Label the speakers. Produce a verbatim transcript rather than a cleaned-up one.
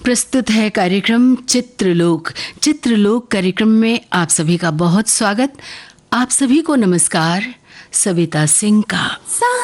Speaker 1: प्रस्तुत है कार्यक्रम चित्रलोक। चित्रलोक कार्यक्रम में आप सभी का बहुत स्वागत। आप सभी को नमस्कार। सविता सिंह का